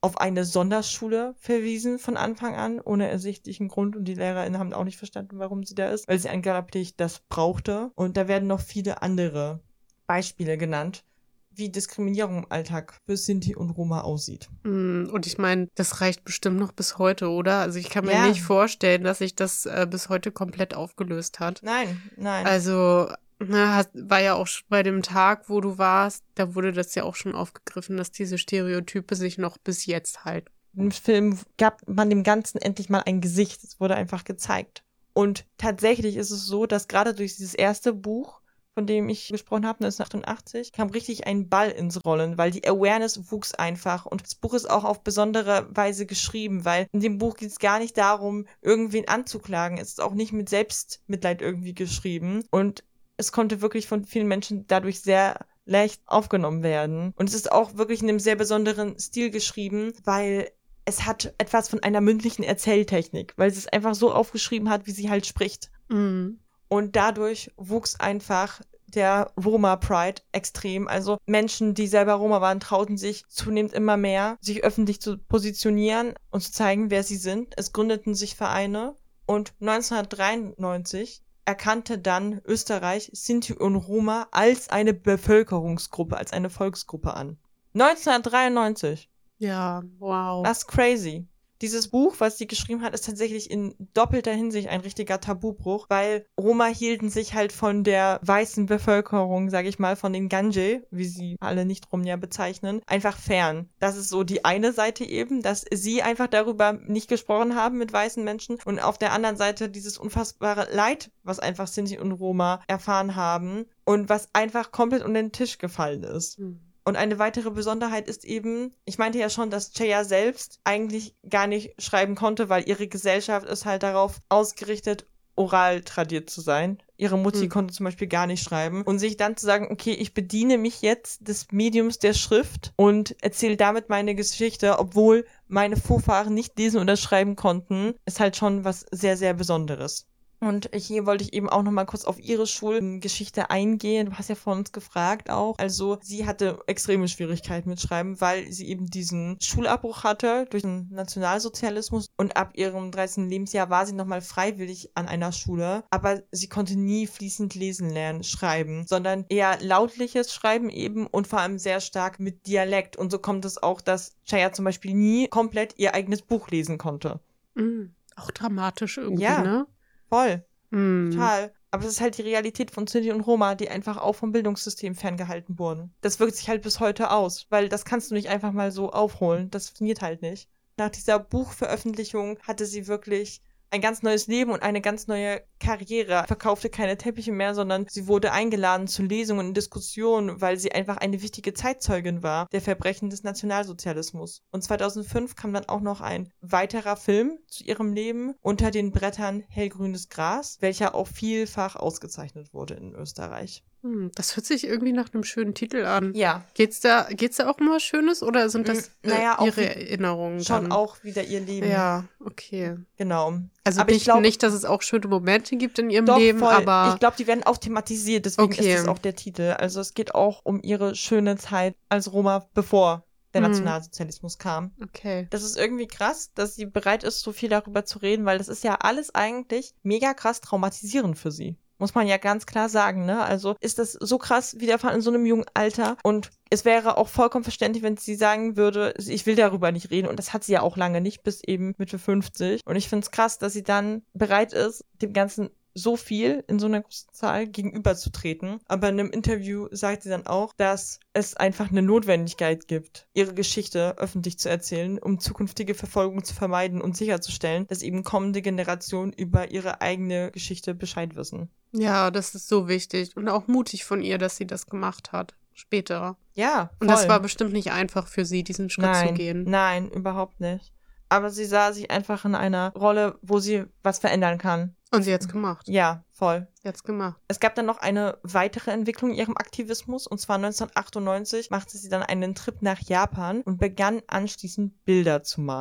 S1: auf eine Sonderschule verwiesen von Anfang an, ohne ersichtlichen Grund. Und die LehrerInnen haben auch nicht verstanden, warum sie da ist, weil sie angeblich das brauchte. Und da werden noch viele andere Beispiele genannt, wie Diskriminierung im Alltag für Sinti und Roma aussieht.
S2: Und ich meine, das reicht bestimmt noch bis heute, oder? Also ich kann mir
S1: Ja.
S2: nicht vorstellen, dass sich das äh, bis heute komplett aufgelöst hat.
S1: Nein, nein.
S2: Also, na, hat, war ja auch schon bei dem Tag, wo du warst, da wurde das ja auch schon aufgegriffen, dass diese Stereotype sich noch bis jetzt halten.
S1: Im Film gab man dem Ganzen endlich mal ein Gesicht. Es wurde einfach gezeigt. Und tatsächlich ist es so, dass gerade durch dieses erste Buch, von dem ich gesprochen habe, neunzehnhundertachtundachtzig, kam richtig ein Ball ins Rollen, weil die Awareness wuchs einfach. Und das Buch ist auch auf besondere Weise geschrieben, weil in dem Buch geht es gar nicht darum, irgendwen anzuklagen. Es ist auch nicht mit Selbstmitleid irgendwie geschrieben. Und es konnte wirklich von vielen Menschen dadurch sehr leicht aufgenommen werden. Und es ist auch wirklich in einem sehr besonderen Stil geschrieben, weil es hat etwas von einer mündlichen Erzähltechnik, weil sie es einfach so aufgeschrieben hat, wie sie halt spricht.
S2: Mhm.
S1: Und dadurch wuchs einfach der Roma-Pride extrem. Also Menschen, die selber Roma waren, trauten sich zunehmend immer mehr, sich öffentlich zu positionieren und zu zeigen, wer sie sind. Es gründeten sich Vereine. Und neunzehnhundertdreiundneunzig erkannte dann Österreich Sinti und Roma als eine Bevölkerungsgruppe, als eine Volksgruppe an. neunzehnhundertdreiundneunzig.
S2: Ja, wow.
S1: Das ist crazy. Dieses Buch, was sie geschrieben hat, ist tatsächlich in doppelter Hinsicht ein richtiger Tabubruch, weil Roma hielten sich halt von der weißen Bevölkerung, sage ich mal, von den Ganje, wie sie alle Nicht-Romja bezeichnen, einfach fern. Das ist so die eine Seite eben, dass sie einfach darüber nicht gesprochen haben mit weißen Menschen und auf der anderen Seite dieses unfassbare Leid, was einfach Sinti und Roma erfahren haben und was einfach komplett unter den Tisch gefallen ist.
S2: Mhm.
S1: Und eine weitere Besonderheit ist eben, ich meinte ja schon, dass Cheya selbst eigentlich gar nicht schreiben konnte, weil ihre Gesellschaft ist halt darauf ausgerichtet, oral tradiert zu sein. Ihre Mutti
S2: Mhm.
S1: konnte zum Beispiel gar nicht schreiben. Und sich dann zu sagen, okay, ich bediene mich jetzt des Mediums der Schrift und erzähle damit meine Geschichte, obwohl meine Vorfahren nicht lesen oder schreiben konnten, ist halt schon was sehr, sehr Besonderes. Und hier wollte ich eben auch nochmal kurz auf ihre Schulgeschichte eingehen. Du hast ja von uns gefragt auch. Also sie hatte extreme Schwierigkeiten mit Schreiben, weil sie eben diesen Schulabbruch hatte durch den Nationalsozialismus. Und ab ihrem dreizehnten Lebensjahr war sie nochmal freiwillig an einer Schule. Aber sie konnte nie fließend lesen lernen, schreiben, sondern eher lautliches Schreiben eben und vor allem sehr stark mit Dialekt. Und so kommt es auch, dass Cheya zum Beispiel nie komplett ihr eigenes Buch lesen konnte.
S2: Mhm. Auch dramatisch irgendwie,
S1: Ja.
S2: ne?
S1: Voll.
S2: Mhm.
S1: Total. Aber es ist halt die Realität von Sinti und Roma, die einfach auch vom Bildungssystem ferngehalten wurden. Das wirkt sich halt bis heute aus, weil das kannst du nicht einfach mal so aufholen. Das funktioniert halt nicht. Nach dieser Buchveröffentlichung hatte sie wirklich ein ganz neues Leben und eine ganz neue Karriere. Verkaufte keine Teppiche mehr, sondern sie wurde eingeladen zu Lesungen und Diskussionen, weil sie einfach eine wichtige Zeitzeugin war der Verbrechen des Nationalsozialismus. Und zweitausendfünf kam dann auch noch ein weiterer Film zu ihrem Leben, Unter den Brettern hellgrünes Gras, welcher auch vielfach ausgezeichnet wurde in Österreich.
S2: Hm, das hört sich irgendwie nach einem schönen Titel an.
S1: Ja.
S2: Geht's da, geht's da auch um was Schönes oder sind das
S1: Mm, naja,
S2: äh,
S1: auch
S2: ihre
S1: wie-
S2: Erinnerungen?
S1: Schon
S2: dann?
S1: auch wieder ihr Leben.
S2: Ja, okay.
S1: Genau.
S2: Also
S1: Aber ich
S2: nicht,
S1: glaub-
S2: nicht, dass es auch schöne Momente gibt in ihrem
S1: Doch,
S2: Leben,
S1: voll.
S2: aber
S1: Ich glaube, die werden auch thematisiert, deswegen
S2: Okay.
S1: ist das auch der Titel. Also es geht auch um ihre schöne Zeit als Roma, bevor der
S2: Mhm.
S1: Nationalsozialismus kam.
S2: okay.
S1: Das ist irgendwie krass, dass sie bereit ist, so viel darüber zu reden, weil das ist ja alles eigentlich mega krass traumatisierend für sie. Muss man ja ganz klar sagen, ne? Also ist das so krass widerfahren in so einem jungen Alter und es wäre auch vollkommen verständlich, wenn sie sagen würde, ich will darüber nicht reden und das hat sie ja auch lange nicht, bis eben Mitte fünfzig. Und ich finde es krass, dass sie dann bereit ist, dem Ganzen so viel in so einer großen Zahl gegenüberzutreten. Aber in einem Interview sagt sie dann auch, dass es einfach eine Notwendigkeit gibt, ihre Geschichte öffentlich zu erzählen, um zukünftige Verfolgung zu vermeiden und sicherzustellen, dass eben kommende Generationen über ihre eigene Geschichte Bescheid wissen.
S2: Ja, das ist so wichtig und auch mutig von ihr, dass sie das gemacht hat. Später.
S1: Ja, voll.
S2: Und das war bestimmt nicht einfach für sie, diesen Schritt
S1: nein,
S2: zu gehen.
S1: Nein, überhaupt nicht. Aber sie sah sich einfach in einer Rolle, wo sie was verändern kann.
S2: Und sie hat's gemacht.
S1: Ja, voll.
S2: Sie hat's gemacht.
S1: Es gab dann noch eine weitere Entwicklung in ihrem Aktivismus, und zwar neunzehnhundertachtundneunzig machte sie dann einen Trip nach Japan und begann anschließend Bilder zu malen.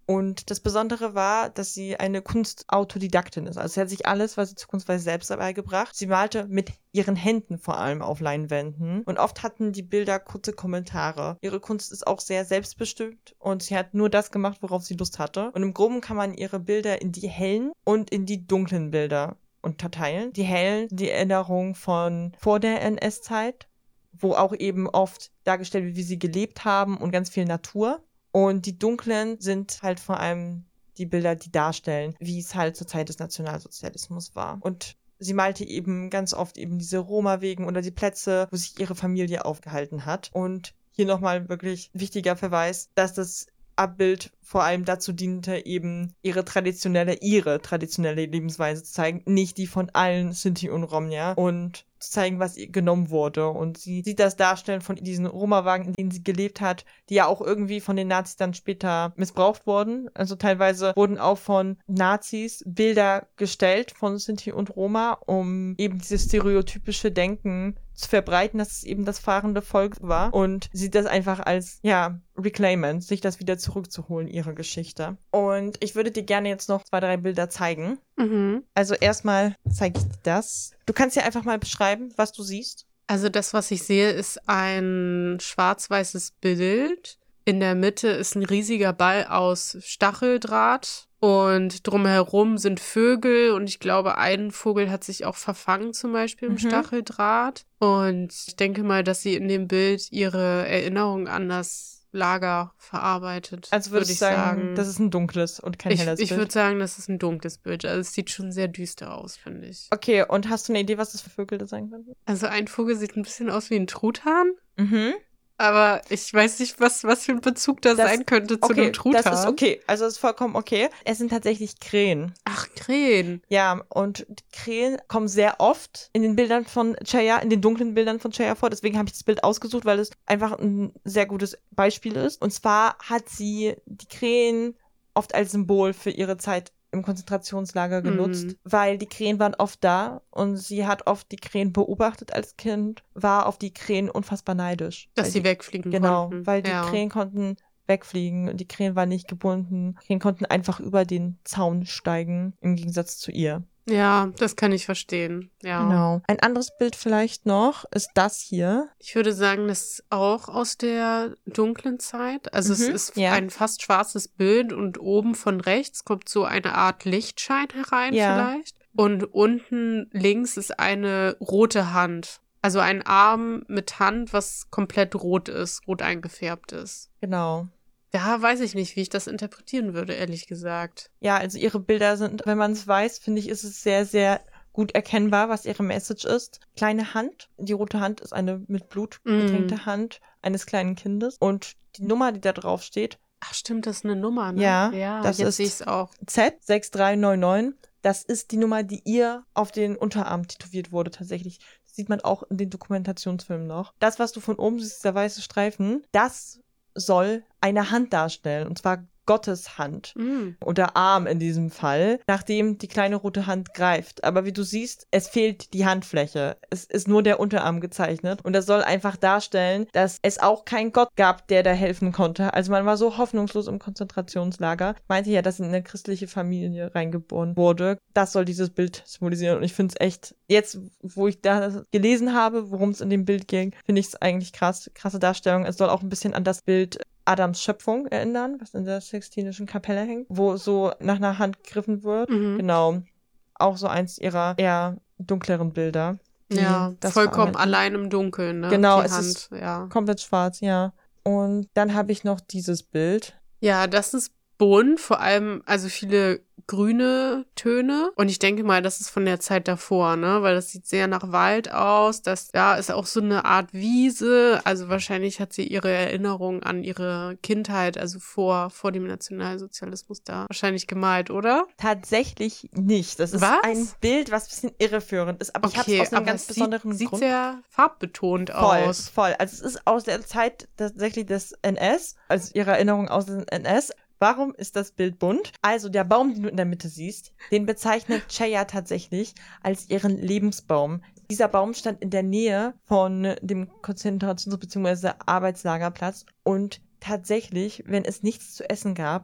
S1: Und das Besondere war, dass sie eine Kunstautodidaktin ist. Also sie hat sich alles, was sie zur Kunstweise selbst beigebracht. Sie malte mit ihren Händen vor allem auf Leinwänden. Und oft hatten die Bilder kurze Kommentare. Ihre Kunst ist auch sehr selbstbestimmt und sie hat nur das gemacht, worauf sie Lust hatte. Und im Groben kann man ihre Bilder in die hellen und in die dunklen Bilder unterteilen. Die hellen, die Erinnerung von vor der N S-Zeit, wo auch eben oft dargestellt wird, wie sie gelebt haben und ganz viel Natur. Und die dunklen sind halt vor allem die Bilder, die darstellen, wie es halt zur Zeit des Nationalsozialismus war. Und sie malte eben ganz oft eben diese Roma-Wegen oder die Plätze, wo sich ihre Familie aufgehalten hat. Und hier nochmal wirklich wichtiger Verweis, dass das Abbild vor allem dazu diente, eben ihre traditionelle, ihre traditionelle Lebensweise zu zeigen, nicht die von allen Sinti und Romja, und zu zeigen, was ihr genommen wurde. Und sie sieht das Darstellen von diesen Roma-Wagen, in denen sie gelebt hat, die ja auch irgendwie von den Nazis dann später missbraucht wurden. Also teilweise wurden auch von Nazis Bilder gestellt von Sinti und Roma, um eben dieses stereotypische Denken zu verbreiten, dass es eben das fahrende Volk war, und sieht das einfach als, ja, Reclaimment, sich das wieder zurückzuholen, ihre Geschichte. Und ich würde dir gerne jetzt noch zwei, drei Bilder zeigen.
S2: Mhm.
S1: Also erstmal zeige ich dir das. Du kannst dir einfach mal beschreiben, was du siehst.
S2: Also das, was ich sehe, ist ein schwarz-weißes Bild. In der Mitte ist ein riesiger Ball aus Stacheldraht und drumherum sind Vögel, und ich glaube, ein Vogel hat sich auch verfangen, zum Beispiel im
S1: Mhm.
S2: Stacheldraht. Und ich denke mal, dass sie in dem Bild ihre Erinnerung an das Lager verarbeitet.
S1: Also würdest
S2: würd
S1: du
S2: ich
S1: sagen,
S2: sagen,
S1: das ist ein dunkles und kein
S2: ich,
S1: helles
S2: ich
S1: Bild?
S2: würde sagen, das ist ein dunkles Bild. Also es sieht schon sehr düster aus, finde ich.
S1: Okay, und hast du eine Idee, was das für Vögel da sein könnten?
S2: Also ein Vogel sieht ein bisschen aus wie ein Truthahn.
S1: Mhm.
S2: Aber ich weiß nicht, was, was für ein Bezug das,
S1: Das-
S2: sein könnte zu
S1: Okay,
S2: einem Truthahn.
S1: das ist okay. Also das ist vollkommen okay. Es sind tatsächlich Krähen.
S2: Ach, Krähen.
S1: Ja, und die Krähen kommen sehr oft in den Bildern von Chaya, in den dunklen Bildern von Chaya vor. Deswegen habe ich das Bild ausgesucht, weil es einfach ein sehr gutes Beispiel ist. Und zwar hat sie die Krähen oft als Symbol für ihre Zeit im Konzentrationslager genutzt,
S2: Mhm.
S1: weil die Krähen waren oft da und sie hat oft die Krähen beobachtet als Kind, war auf die Krähen unfassbar neidisch.
S2: Dass
S1: Weil
S2: sie
S1: die,
S2: wegfliegen
S1: Genau,
S2: konnten.
S1: weil die
S2: ja.
S1: Krähen konnten wegfliegen und die Krähen waren nicht gebunden. Die Krähen konnten einfach über den Zaun steigen, im Gegensatz zu ihr.
S2: Ja, das kann ich verstehen. Ja.
S1: Genau. Ein anderes Bild vielleicht noch ist das hier.
S2: Ich würde sagen, das ist auch aus der dunklen Zeit. Also es
S1: Mhm,
S2: ist
S1: ja.
S2: ein fast schwarzes Bild und oben von rechts kommt so eine Art Lichtschein herein
S1: Ja.
S2: vielleicht. Und unten links ist eine rote Hand. Also ein Arm mit Hand, was komplett rot ist, rot eingefärbt ist.
S1: Genau.
S2: Ja, weiß ich nicht, wie ich das interpretieren würde, ehrlich gesagt.
S1: Ja, also ihre Bilder sind, wenn man es weiß, finde ich, ist es sehr, sehr gut erkennbar, was ihre Message ist. Kleine Hand. Die rote Hand ist eine mit Blut getränkte
S2: Mm.
S1: Hand eines kleinen Kindes. Und die Nummer, die da drauf steht,
S2: Ach stimmt, das ist eine Nummer, ne?
S1: Ja,
S2: ja
S1: das
S2: jetzt
S1: ist-
S2: sehe ich es auch.
S1: Z sechs drei neun neun, das ist die Nummer, die ihr auf den Unterarm tätowiert wurde tatsächlich. Das sieht man auch in den Dokumentationsfilmen noch. Das, was du von oben siehst, dieser weiße Streifen, das soll eine Hand darstellen, und zwar Gottes Hand.
S2: Mm.
S1: Oder Arm in diesem Fall, nachdem die kleine rote Hand greift. Aber wie du siehst, es fehlt die Handfläche. Es ist nur der Unterarm gezeichnet. Und das soll einfach darstellen, dass es auch keinen Gott gab, der da helfen konnte. Also man war so hoffnungslos im Konzentrationslager. Ich meinte ja, dass in eine christliche Familie reingeboren wurde. Das soll dieses Bild symbolisieren. Und ich finde es echt, jetzt, wo ich da gelesen habe, worum es in dem Bild ging, finde ich es eigentlich krass. Krasse Darstellung. Es soll auch ein bisschen an das Bild Adams Schöpfung erinnern, was in der Sixtinischen Kapelle hängt, wo so nach einer Hand gegriffen wird.
S2: Mhm.
S1: Genau. Auch so eins ihrer eher dunkleren Bilder. die
S2: Ja,
S1: das
S2: vollkommen
S1: verarbeiten.
S2: allein im Dunkeln, ne?
S1: Genau,
S2: Die
S1: es
S2: Hand,
S1: ist-
S2: ja.
S1: Komplett schwarz, ja. Und dann habe ich noch dieses Bild.
S2: Ja, das ist bunt, vor allem, also viele grüne Töne. Und ich denke mal, das ist von der Zeit davor, ne? Weil das sieht sehr nach Wald aus. Das, ja, ist auch so eine Art Wiese. Also wahrscheinlich hat sie ihre Erinnerung an ihre Kindheit, also vor, vor dem Nationalsozialismus da wahrscheinlich gemalt, oder?
S1: Tatsächlich nicht. Das ist
S2: Was?
S1: ein Bild, was ein bisschen irreführend ist. Aber ich habe es aus einem
S2: aber
S1: ganz
S2: es
S1: besonderen
S2: sieht,
S1: Grund.
S2: sieht sehr farbbetont
S1: Voll,
S2: aus.
S1: voll. Also es ist aus der Zeit tatsächlich des N S, also ihre Erinnerung aus dem N S. Warum ist das Bild bunt? Also der Baum, den du in der Mitte siehst, den bezeichnet Chaya tatsächlich als ihren Lebensbaum. Dieser Baum stand in der Nähe von dem Konzentrations- bzw. Arbeitslagerplatz und tatsächlich, wenn es nichts zu essen gab,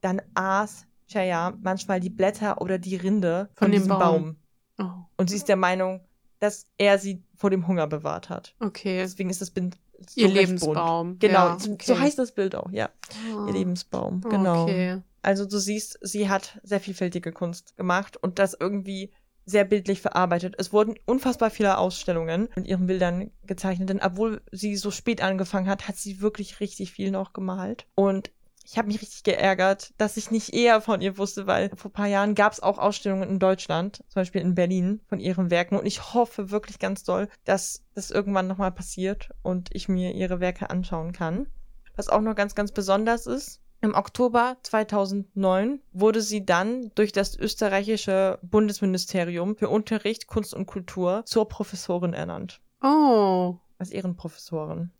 S1: dann aß Chaya manchmal die Blätter oder die Rinde von,
S2: Von dem
S1: diesem
S2: Baum.
S1: Baum.
S2: Oh,
S1: Und sie ist der Meinung, dass er sie vor dem Hunger bewahrt hat.
S2: okay.
S1: Deswegen ist das Bild so
S2: Ihr
S1: recht
S2: Lebensbaum.
S1: bunt. Genau,
S2: Ja,
S1: so-
S2: okay.
S1: so heißt das Bild auch, ja.
S2: Oh,
S1: Ihr Lebensbaum, genau.
S2: Okay.
S1: Also du siehst, sie hat sehr vielfältige Kunst gemacht und das irgendwie sehr bildlich verarbeitet. Es wurden unfassbar viele Ausstellungen mit ihren Bildern gezeichnet, denn obwohl sie so spät angefangen hat, hat sie wirklich richtig viel noch gemalt. Und ich habe mich richtig geärgert, dass ich nicht eher von ihr wusste, weil vor ein paar Jahren gab es auch Ausstellungen in Deutschland, zum Beispiel in Berlin, von ihren Werken. Und ich hoffe wirklich ganz doll, dass das irgendwann nochmal passiert und ich mir ihre Werke anschauen kann. Was auch noch ganz, ganz besonders ist, im Oktober zweitausendneun wurde sie dann durch das österreichische Bundesministerium für Unterricht, Kunst und Kultur zur Professorin ernannt.
S2: Oh.
S1: Als Ehrenprofessorin.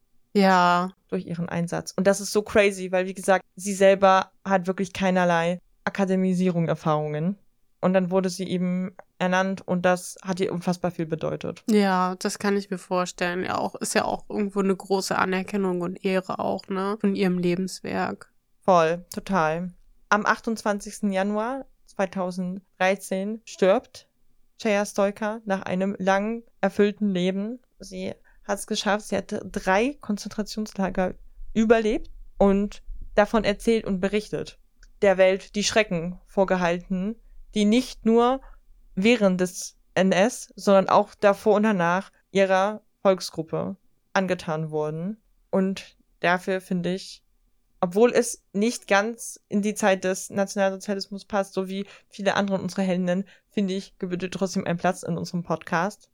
S2: Ja.
S1: Durch ihren Einsatz. Und das ist so crazy, weil, wie gesagt, sie selber hat wirklich keinerlei Akademisierung-Erfahrungen. Und dann wurde sie eben ernannt und das hat ihr unfassbar viel bedeutet.
S2: Ja, das kann ich mir vorstellen. Ja, auch, ist ja auch irgendwo eine große Anerkennung und Ehre auch, ne? Von ihrem Lebenswerk.
S1: Voll, total. Am achtundzwanzigsten Januar zweitausenddreizehn stirbt Chaya Stoica nach einem lang erfüllten Leben. Sie hat es geschafft, sie hatte drei Konzentrationslager überlebt und davon erzählt und berichtet. Der Welt die Schrecken vorgehalten, die nicht nur während des N S, sondern auch davor und danach ihrer Volksgruppe angetan wurden. Und dafür finde ich, obwohl es nicht ganz in die Zeit des Nationalsozialismus passt, so wie viele andere unserer Heldinnen, finde ich, gebührt trotzdem einen Platz in unserem Podcast.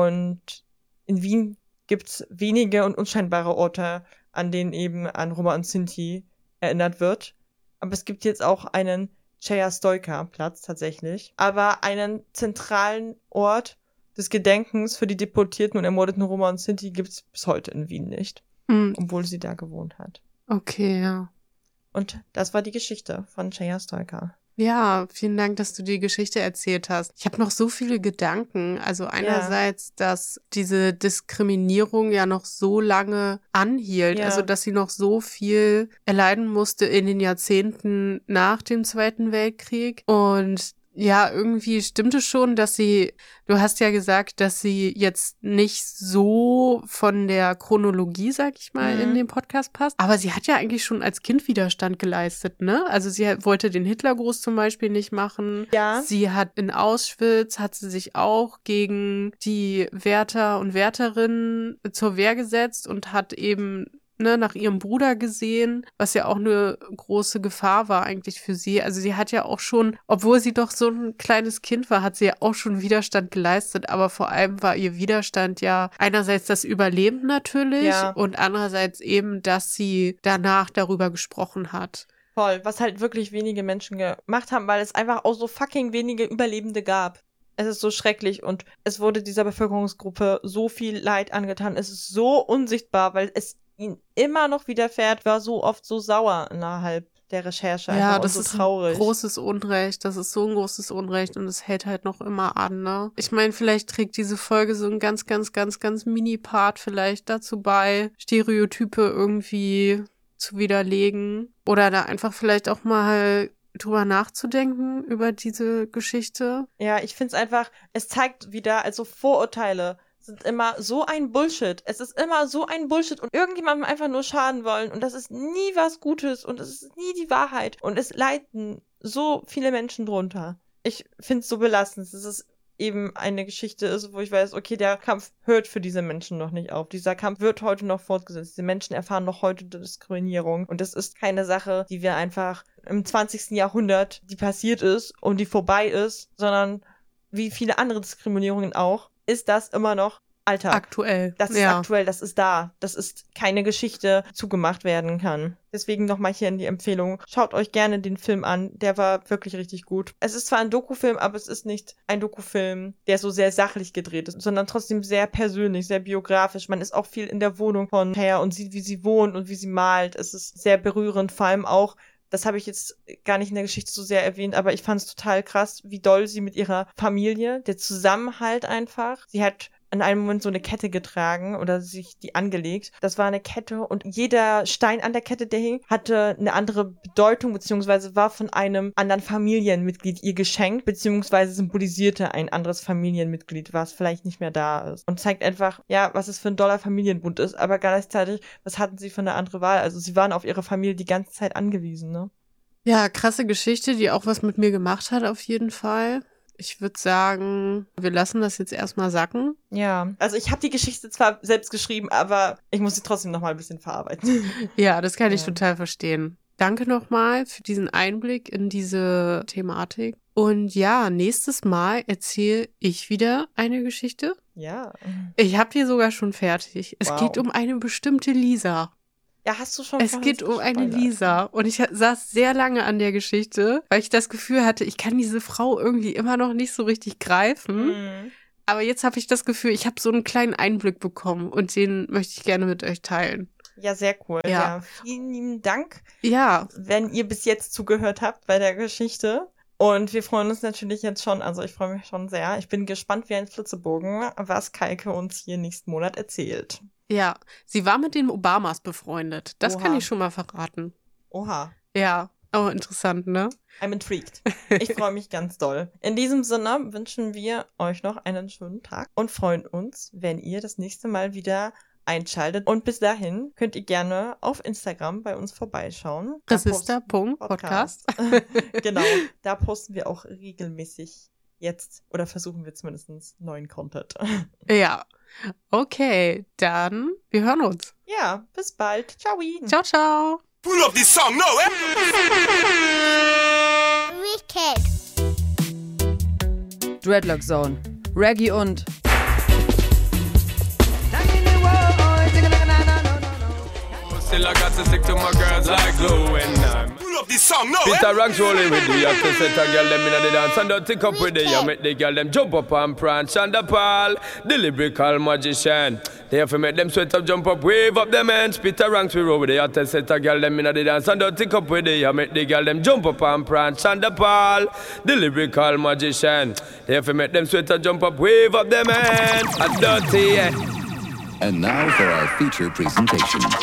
S1: Und in Wien gibt es wenige und unscheinbare Orte, an denen eben an Roma und Sinti erinnert wird. Aber es gibt jetzt auch einen Chaya Stoica Platz tatsächlich, aber einen zentralen Ort des Gedenkens für die deportierten und ermordeten Roma und Sinti gibt es bis heute in Wien nicht,
S2: Mhm.
S1: obwohl sie da gewohnt hat.
S2: Okay, ja.
S1: Und das war die Geschichte von Chaya Stoica.
S2: Ja, vielen Dank, dass du die Geschichte erzählt hast. Ich habe noch so viele Gedanken. Also einerseits, dass diese Diskriminierung ja noch so lange anhielt,
S1: Ja.
S2: also dass sie noch so viel erleiden musste in den Jahrzehnten nach dem Zweiten Weltkrieg. Und ja, irgendwie stimmt es schon, dass sie, du hast ja gesagt, dass sie jetzt nicht so von der Chronologie, sag ich mal,
S1: Mhm.
S2: in den Podcast passt. Aber sie hat ja eigentlich schon als Kind Widerstand geleistet, ne? Also sie hat- wollte den Hitlergruß zum Beispiel nicht machen.
S1: Ja.
S2: Sie hat in Auschwitz, hat sie sich auch gegen die Wärter und Wärterinnen zur Wehr gesetzt und hat eben ne, nach ihrem Bruder gesehen, was ja auch eine große Gefahr war eigentlich für sie. Also sie hat ja auch schon, obwohl sie doch so ein kleines Kind war, hat sie ja auch schon Widerstand geleistet, aber vor allem war ihr Widerstand ja einerseits das Überleben natürlich
S1: Ja.
S2: und andererseits eben, dass sie danach darüber gesprochen hat.
S1: Voll, was halt wirklich wenige Menschen gemacht haben, weil es einfach auch so fucking wenige Überlebende gab. Es ist so schrecklich und es wurde dieser Bevölkerungsgruppe so viel Leid angetan. Es ist so unsichtbar, weil es ihnen immer noch widerfährt, war so oft so sauer innerhalb der Recherche.
S2: Ja,
S1: einfach
S2: das
S1: und so
S2: ist
S1: traurig.
S2: ein großes Unrecht. Das ist so ein großes Unrecht und es hält halt noch immer an, ne? Ich meine, vielleicht trägt diese Folge so ein ganz, ganz, ganz, ganz Mini-Part vielleicht dazu bei, Stereotype irgendwie zu widerlegen oder da einfach vielleicht auch mal drüber nachzudenken über diese Geschichte.
S1: Ja, ich find's einfach, es zeigt wieder, also Vorurteile sind immer so ein Bullshit. Es ist immer so ein Bullshit und irgendjemandem einfach nur schaden wollen und das ist nie was Gutes und es ist nie die Wahrheit und es leiden so viele Menschen drunter. Ich find's so belastend, dass es eben eine Geschichte ist, wo ich weiß, okay, der Kampf hört für diese Menschen noch nicht auf. Dieser Kampf wird heute noch fortgesetzt. Diese Menschen erfahren noch heute Diskriminierung und das ist keine Sache, die wir einfach im zwanzigsten Jahrhundert, die passiert ist und die vorbei ist, sondern wie viele andere Diskriminierungen auch, ist das immer noch Alltag.
S2: Aktuell.
S1: Das ist
S2: ja.
S1: aktuell, das ist da. Das ist keine Geschichte, die zugemacht werden kann. Deswegen nochmal hier in die Empfehlung. Schaut euch gerne den Film an. Der war wirklich richtig gut. Es ist zwar ein Dokufilm, aber es ist nicht ein Dokufilm, der so sehr sachlich gedreht ist, sondern trotzdem sehr persönlich, sehr biografisch. Man ist auch viel in der Wohnung von Chaya und sieht, wie sie wohnt und wie sie malt. Es ist sehr berührend, vor allem auch, das habe ich jetzt gar nicht in der Geschichte so sehr erwähnt, aber ich fand es total krass, wie doll sie mit ihrer Familie, der Zusammenhalt einfach, sie hat in einem Moment so eine Kette getragen oder sich die angelegt. Das war eine Kette und jeder Stein an der Kette, der hing, hatte eine andere Bedeutung, beziehungsweise war von einem anderen Familienmitglied ihr geschenkt, beziehungsweise symbolisierte ein anderes Familienmitglied, was vielleicht nicht mehr da ist. Und zeigt einfach, ja, was es für ein doller Familienbund ist, aber gleichzeitig, was hatten sie für eine andere Wahl? Also sie waren auf ihre Familie die ganze Zeit angewiesen, ne?
S2: Ja, krasse Geschichte, die auch was mit mir gemacht hat, auf jeden Fall. Ich würde sagen, wir lassen das jetzt erstmal sacken.
S1: Ja, also ich habe die Geschichte zwar selbst geschrieben, aber ich muss sie trotzdem nochmal ein bisschen verarbeiten.
S2: Ja, das kann ich
S1: Ja.
S2: total verstehen. Danke nochmal für diesen Einblick in diese Thematik. Und ja, nächstes Mal erzähle ich wieder eine Geschichte.
S1: Ja.
S2: Ich habe die sogar schon fertig. Es
S1: Wow.
S2: geht um eine bestimmte Lisa.
S1: Ja, hast du schon
S2: Es
S1: vorhin
S2: geht um eine
S1: gespoilert.
S2: Lisa. Und ich saß sehr lange an der Geschichte, weil ich das Gefühl hatte, ich kann diese Frau irgendwie immer noch nicht so richtig greifen.
S1: Mhm.
S2: Aber jetzt habe ich das Gefühl, ich habe so einen kleinen Einblick bekommen und den möchte ich gerne mit euch teilen.
S1: Ja, sehr cool.
S2: Ja.
S1: Ja. Vielen lieben Dank,
S2: Ja,
S1: wenn ihr bis jetzt zugehört habt bei der Geschichte. Und wir freuen uns natürlich jetzt schon, also ich freue mich schon sehr. Ich bin gespannt wie ein Flitzebogen, was Kalke uns hier nächsten Monat erzählt.
S2: ja. Sie war mit den Obamas befreundet. Das
S1: Oha.
S2: kann ich schon mal verraten.
S1: Oha.
S2: Ja, oh, interessant, ne?
S1: I'm intrigued. Ich freue mich ganz doll. In diesem Sinne wünschen wir euch noch einen schönen Tag und freuen uns, wenn ihr das nächste Mal wieder einschaltet. Und bis dahin könnt ihr gerne auf Instagram bei uns vorbeischauen. Da
S2: Resista Punkt Podcast.
S1: Genau, da posten wir auch regelmäßig jetzt oder versuchen wir zumindest neuen Content.
S2: Ja. Okay, dann wir hören uns.
S1: Ja, bis bald. Ciao.
S2: Ciao, ciao.
S3: Pull up this song now, eh?
S4: Wicked.
S5: Dreadlock Zone. Reggae und
S3: Still I got to stick to my girls like glue and I'm pull up this song now, eh?
S6: Peter Ranks rolling with the actor set a girl them inna the dance and don't tick up with the you make the girl them jump up and prance and the pal, the lyrical magician. They have to make them sweat up, jump up, wave up them hands. Peter Ranks we roll with the actor set a girl them inna the dance and don't tick up with the you make the girl them jump up and prance and the pal, the lyrical magician. They have to make them sweat up, jump up, wave up them hands. A dirty, yeah.
S7: And now for our feature presentation.